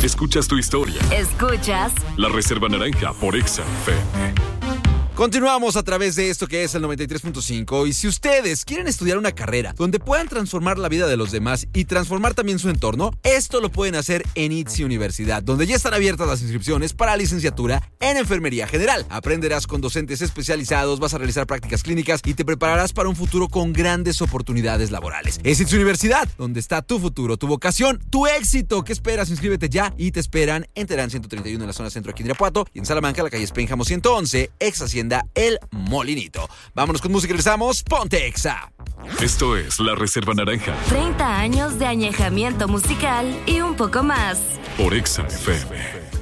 Escuchas tu historia. Escuchas La Reserva Naranja por Exa FM. Continuamos a través de esto que es el 93.5 y si ustedes quieren estudiar una carrera donde puedan transformar la vida de los demás y transformar también su entorno, esto lo pueden hacer en ITZY Universidad, donde ya están abiertas las inscripciones para licenciatura en Enfermería General. Aprenderás con docentes especializados, vas a realizar prácticas clínicas y te prepararás para un futuro con grandes oportunidades laborales. Es ITZY Universidad, donde está tu futuro, tu vocación, tu éxito. ¿Qué esperas? Inscríbete ya y te esperan en Terán 131 en la zona centro aquí en Irapuato y en Salamanca, la calle Espénjamo 111, ex Hacienda El Molinito. Vámonos con música y regresamos. Ponte Exa. Esto es La Reserva Naranja 30 años de añejamiento musical y un poco más. por Exa FM.